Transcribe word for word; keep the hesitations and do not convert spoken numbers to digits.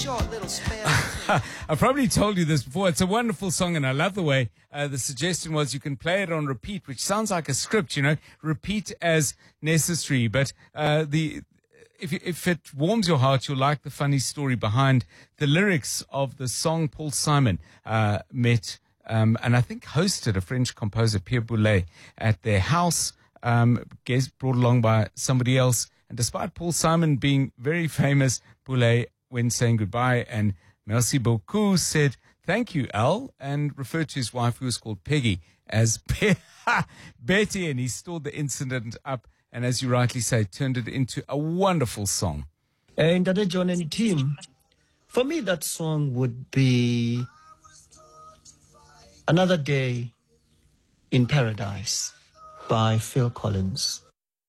I've probably told you this before. It's a wonderful song, and I love the way uh, the suggestion was you can play it on repeat, which sounds like a script, you know, repeat as necessary. But uh, the if if it warms your heart, you'll like the funny story behind the lyrics of the song. Paul Simon uh, met um, and I think hosted a French composer, Pierre Boulez, at their house, um, guest brought along by somebody else. And despite Paul Simon being very famous, Boulez, when saying goodbye and merci beaucoup, said, thank you, Al, and referred to his wife, who was called Peggy, as Be- Betty, and he stored the incident up, and as you rightly say, turned it into a wonderful song. And Dada John and team, for me, that song would be Another Day in Paradise by Phil Collins.